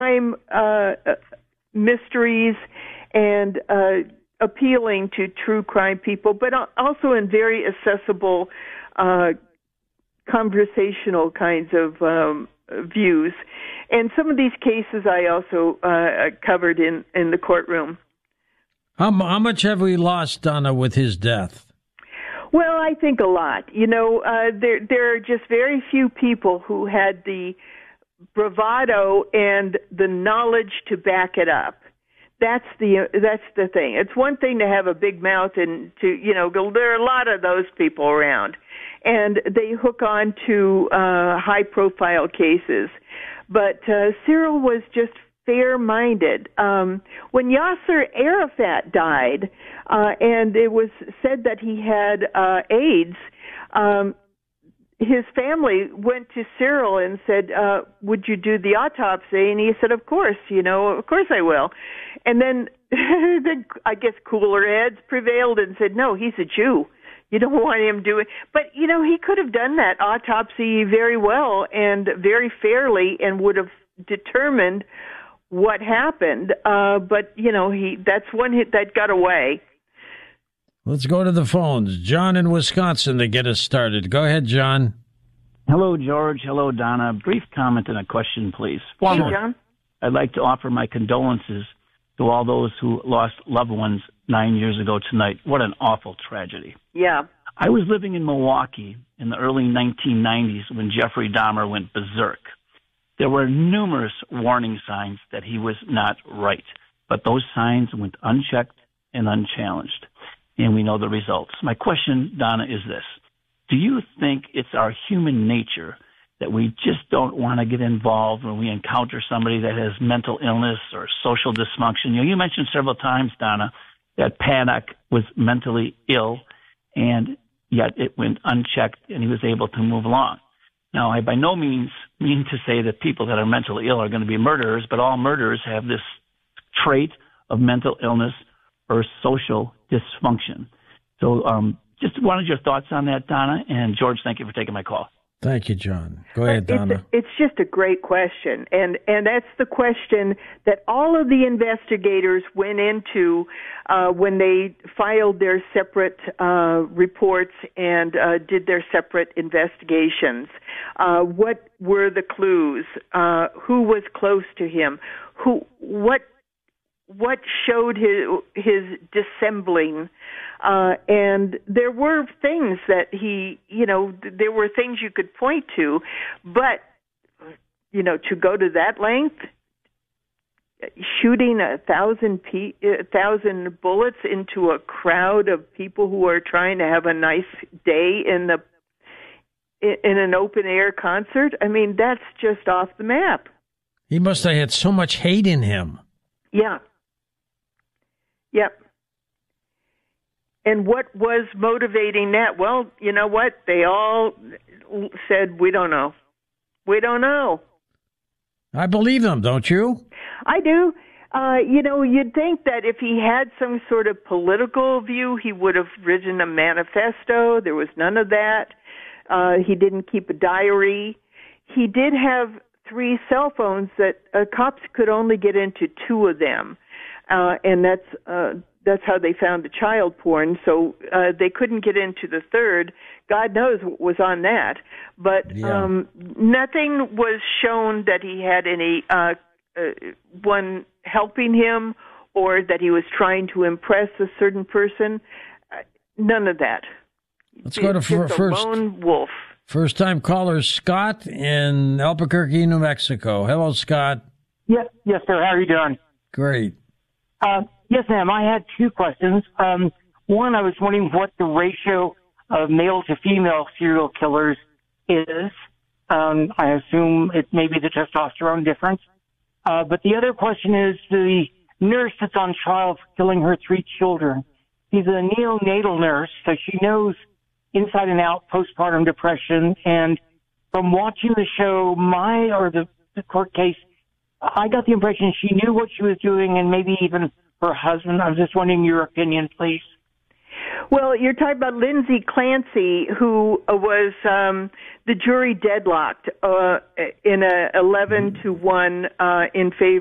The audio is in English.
crime mysteries and appealing to true crime people, but also in very accessible conversational kinds of views. And some of these cases I also covered in the courtroom. How much have we lost, Donna, with his death? Well, I think a lot. There are just very few people who had the bravado and the knowledge to back it up. That's the thing. It's one thing to have a big mouth and to go. There are a lot of those people around, and they hook on to high-profile cases. But Cyril was just fair-minded. When Yasser Arafat died, and it was said that he had AIDS, his family went to Cyril and said, would you do the autopsy? And he said, of course I will. And then I guess cooler heads prevailed and said, no, he's a Jew. You don't want him doing. But, he could have done that autopsy very well and very fairly and would have determined what happened. But, that's one hit that got away. Let's go to the phones. John in Wisconsin to get us started. Go ahead, John. Hello, George. Hello, Donna. Brief comment and a question, please. Hey, John. I'd like to offer my condolences to all those who lost loved ones 9 years ago tonight. What an awful tragedy. Yeah. I was living in Milwaukee in the early 1990s when Jeffrey Dahmer went berserk. There were numerous warning signs that he was not right, but those signs went unchecked and unchallenged. And we know the results. My question, Donna, is this. Do you think it's our human nature that we just don't want to get involved when we encounter somebody that has mental illness or social dysfunction? You mentioned several times, Donna, that Paddock was mentally ill, and yet it went unchecked and he was able to move along. Now, I by no means mean to say that people that are mentally ill are going to be murderers, but all murderers have this trait of mental illness or social dysfunction. So just wanted your thoughts on that, Donna. And George, thank you for taking my call. Thank you, John. Go ahead, Donna. It's just a great question. And that's the question that all of the investigators went into when they filed their separate reports and did their separate investigations. What were the clues? Who was close to him? What showed his dissembling? And there were things that there were things you could point to, but, to go to that length, shooting 1,000 bullets into a crowd of people who are trying to have a nice day in an open air concert, I mean, that's just off the map. He must have had so much hate in him. Yeah. Yep. And what was motivating that? Well, you know what? They all said, we don't know. We don't know. I believe them, don't you? I do. You'd think that if he had some sort of political view, he would have written a manifesto. There was none of that. He didn't keep a diary. He did have 3 cell phones that cops could only get into 2 of them. And that's how they found the child porn. So they couldn't get into the 3rd. God knows what was on that. But nothing was shown that he had any one helping him or that he was trying to impress a certain person. None of that. Let's go to first. Lone wolf. First-time caller Scott in Albuquerque, New Mexico. Hello, Scott. Yes, sir. How are you doing? Great. Yes, ma'am. I had 2 questions. One, I was wondering what the ratio of male to female serial killers is. I assume it may be the testosterone difference. But the other question is the nurse that's on trial for killing her 3 children. She's a neonatal nurse, so she knows inside and out postpartum depression. And from watching the show, the court case, I got the impression she knew what she was doing and maybe even her husband. I was just wondering your opinion, please. Well, you're talking about Lindsay Clancy, who was the jury deadlocked in a 11-1 in favor